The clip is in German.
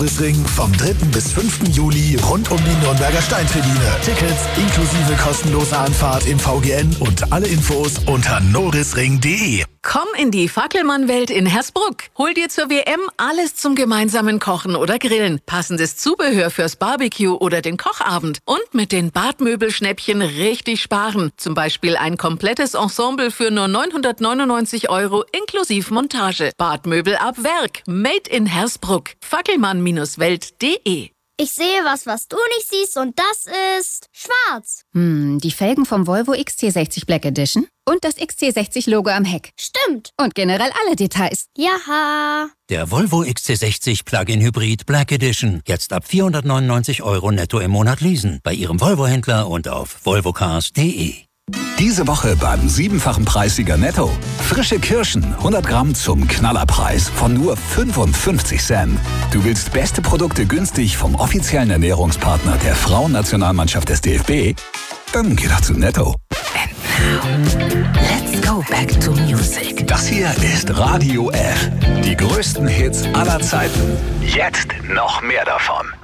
Ring vom 3. bis 5. Juli rund um die Nürnberger Steintribüne. Tickets inklusive kostenloser Anfahrt im VGN und alle Infos unter norisring.de. Komm in die Fackelmann-Welt in Hersbruck. Hol dir zur WM alles zum gemeinsamen Kochen oder Grillen. Passendes Zubehör fürs Barbecue oder den Kochabend. Und mit den Badmöbelschnäppchen richtig sparen. Zum Beispiel ein komplettes Ensemble für nur 999 € inklusive Montage. Badmöbel ab Werk. Made in Hersbruck. Fackelmann-welt.de. Ich sehe was du nicht siehst, und das ist schwarz. Die Felgen vom Volvo XC60 Black Edition und das XC60-Logo am Heck. Stimmt. Und generell alle Details. Jaha. Der Volvo XC60 Plug-in Hybrid Black Edition. Jetzt ab 499 € netto im Monat leasen. Bei Ihrem Volvo-Händler und auf volvocars.de. Diese Woche beim 7-fachen Preissieger Netto. Frische Kirschen, 100 Gramm zum Knallerpreis von nur 55 Cent. Du willst beste Produkte günstig vom offiziellen Ernährungspartner der Frauennationalmannschaft des DFB? Dann geh doch zu Netto. And now, let's go back to music. Das hier ist Radio F. Die größten Hits aller Zeiten. Jetzt noch mehr davon.